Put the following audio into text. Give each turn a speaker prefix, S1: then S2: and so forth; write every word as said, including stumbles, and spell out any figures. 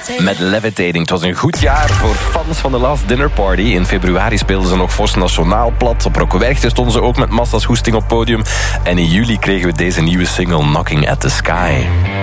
S1: met Levitating. Het was een goed jaar voor fans van The Last Dinner Party. In februari speelden ze nog fors nationaal plat. Op Rockwerchter stonden ze ook met massa's hoesting op podium. En in juli kregen we deze nieuwe single Knocking at the Sky.